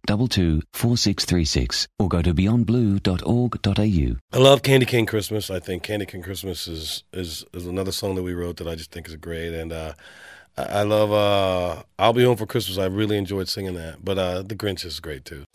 02224636 or go to beyondblue.org.au. I love Candy Cane Christmas. I think Candy Cane Christmas is another song that we wrote that I just think is great. And I love I'll Be Home for Christmas. I really enjoyed singing that. But The Grinch is great, too.